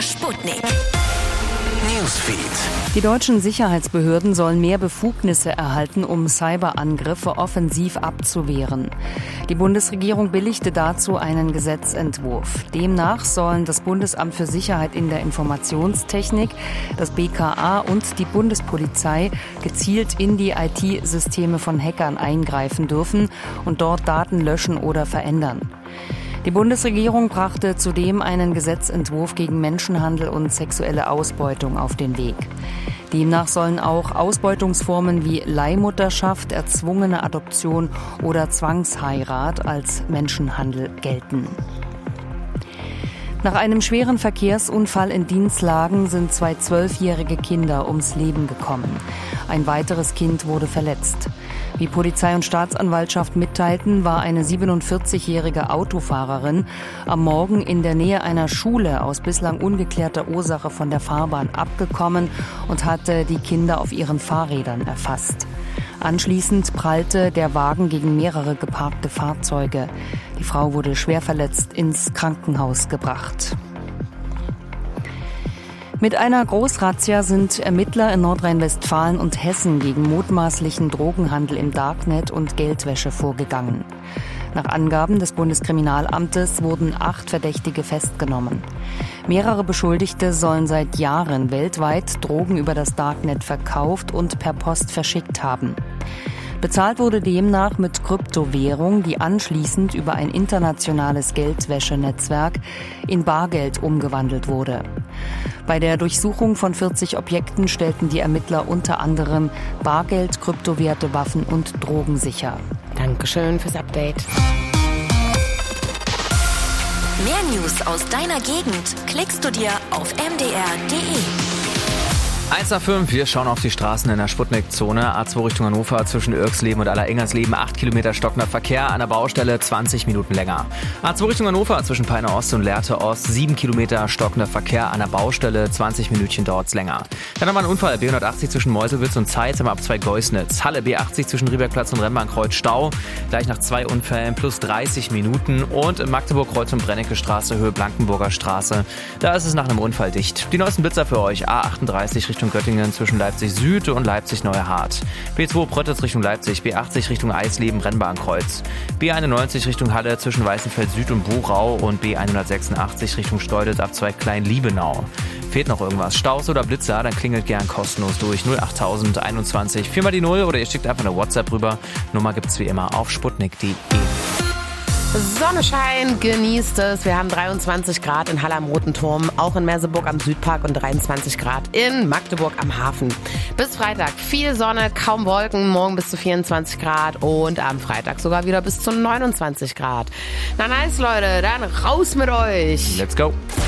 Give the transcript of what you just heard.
Sputnik Newsfeed. Die deutschen Sicherheitsbehörden sollen mehr Befugnisse erhalten, um Cyberangriffe offensiv abzuwehren. Die Bundesregierung billigte dazu einen Gesetzentwurf. Demnach sollen das Bundesamt für Sicherheit in der Informationstechnik, das BKA und die Bundespolizei gezielt in die IT-Systeme von Hackern eingreifen dürfen und dort Daten löschen oder verändern. Die Bundesregierung brachte zudem einen Gesetzentwurf gegen Menschenhandel und sexuelle Ausbeutung auf den Weg. Demnach sollen auch Ausbeutungsformen wie Leihmutterschaft, erzwungene Adoption oder Zwangsheirat als Menschenhandel gelten. Nach einem schweren Verkehrsunfall in Dinslagen sind 2 12-jährige Kinder ums Leben gekommen. Ein weiteres Kind wurde verletzt. Wie Polizei und Staatsanwaltschaft mitteilten, war eine 47-jährige Autofahrerin am Morgen in der Nähe einer Schule aus bislang ungeklärter Ursache von der Fahrbahn abgekommen und hatte die Kinder auf ihren Fahrrädern erfasst. Anschließend prallte der Wagen gegen mehrere geparkte Fahrzeuge. Die Frau wurde schwer verletzt ins Krankenhaus gebracht. Mit einer Großrazzia sind Ermittler in Nordrhein-Westfalen und Hessen gegen mutmaßlichen Drogenhandel im Darknet und Geldwäsche vorgegangen. Nach Angaben des Bundeskriminalamtes wurden 8 Verdächtige festgenommen. Mehrere Beschuldigte sollen seit Jahren weltweit Drogen über das Darknet verkauft und per Post verschickt haben. Bezahlt wurde demnach mit Kryptowährung, die anschließend über ein internationales Geldwäschenetzwerk in Bargeld umgewandelt wurde. Bei der Durchsuchung von 40 Objekten stellten die Ermittler unter anderem Bargeld, Kryptowerte, Waffen und Drogen sicher. Dankeschön fürs Update. Mehr News aus deiner Gegend klickst du dir auf mdr.de. 1 nach 5, wir schauen auf die Straßen in der Sputnik-Zone. A2 Richtung Hannover zwischen Irksleben und Allerengersleben 8 Kilometer stockender Verkehr, an der Baustelle 20 Minuten länger. A2 Richtung Hannover zwischen Peine Ost und Lehrte Ost 7 Kilometer stockender Verkehr, an der Baustelle 20 Minütchen dauert's länger. Dann haben wir einen Unfall, B180 zwischen Meuselwitz und Zeitz am Abzweig Geusnitz. Halle B80 zwischen Riebergplatz und Rennbahnkreuz Stau, gleich nach 2 Unfällen plus 30 Minuten. Und in Magdeburg Kreuz und Brennecke Straße, Höhe Blankenburger Straße, da ist es nach einem Unfall dicht. Die neuesten Blitzer für euch, A38 Richtung Göttingen zwischen Leipzig Süd und Leipzig Neuerhardt. B2 Pröttitz Richtung Leipzig, B80 Richtung Eisleben Rennbahnkreuz. B91 Richtung Halle zwischen Weißenfeld Süd und Buchau und B186 Richtung Steuditz Abzweig Klein-Liebenau. Fehlt noch irgendwas? Staus oder Blitzer? Dann klingelt gern kostenlos durch 08021 4 mal die 0 oder ihr schickt einfach eine WhatsApp rüber. Nummer gibt's wie immer auf sputnik.de. Sonnenschein, genießt es. Wir haben 23 Grad in Halle am Roten Turm, auch in Merseburg am Südpark und 23 Grad in Magdeburg am Hafen. Bis Freitag viel Sonne, kaum Wolken, morgen bis zu 24 Grad und am Freitag sogar wieder bis zu 29 Grad. Na nice, Leute, dann raus mit euch. Let's go.